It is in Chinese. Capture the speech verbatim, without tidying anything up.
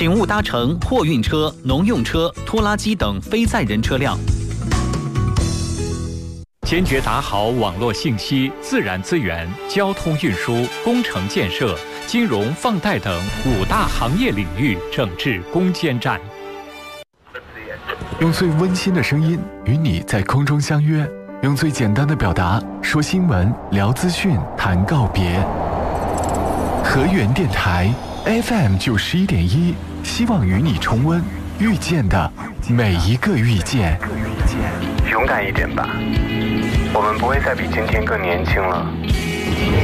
请勿搭乘货运车、农用车、拖拉机等非载人车辆。 坚决打好网络信息、自然资源、交通运输、工程建设、金融放贷等五大行业领域整治攻坚战。 用最温馨的声音与你在空中相约，用最简单的表达说新闻、聊资讯、谈告别。河源电台 F M 九十一点一，希望与你重温遇见的每一个遇见。 勇敢一点吧，我们不会再比今天更年轻了。